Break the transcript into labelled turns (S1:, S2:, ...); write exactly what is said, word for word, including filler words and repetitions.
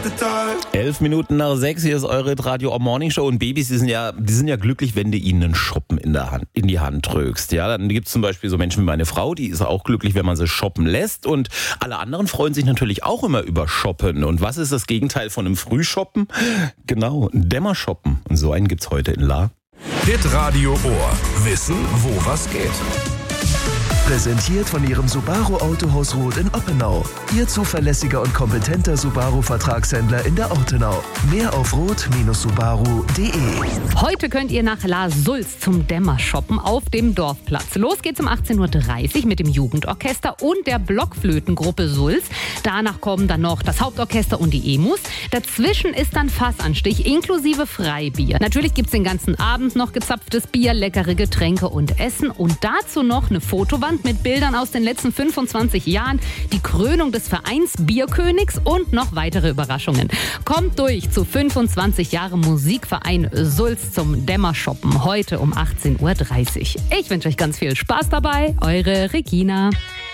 S1: Elf Minuten nach sechs, hier ist eure Radio Morning Show und Babys, die sind ja, die sind ja glücklich, wenn du ihnen einen Shoppen in der Hand, in die Hand drückst. Ja, dann gibt es zum Beispiel so Menschen wie meine Frau, die ist auch glücklich, wenn man sie shoppen lässt, und alle anderen freuen sich natürlich auch immer über Shoppen. Und was ist das Gegenteil von einem Frühshoppen? Genau, ein Dämmershoppen. Und so einen gibt's heute in La.
S2: Hitradio Ohr. Wissen, wo was geht.
S3: Präsentiert von Ihrem Subaru Autohaus Roth in Oppenau. Ihr zuverlässiger und kompetenter Subaru-Vertragshändler in der Ortenau. Mehr auf roth Subaru punkt de.
S4: Heute könnt ihr nach La Sulz zum Dämmershoppen auf dem Dorfplatz. Los geht's um achtzehn Uhr dreißig mit dem Jugendorchester und der Blockflötengruppe Sulz. Danach kommen dann noch das Hauptorchester und die Emus. Dazwischen ist dann Fassanstich inklusive Freibier. Natürlich gibt's den ganzen Abend noch gezapftes Bier, leckere Getränke und Essen und dazu noch eine Fotowand mit Bildern aus den letzten fünfundzwanzig Jahren, die Krönung des Vereins Bierkönigs und noch weitere Überraschungen. Kommt durch zu fünfundzwanzig Jahre Musikverein Sulz zum Dämmershoppen heute um achtzehn Uhr dreißig. Ich wünsche euch ganz viel Spaß dabei. Eure Regina.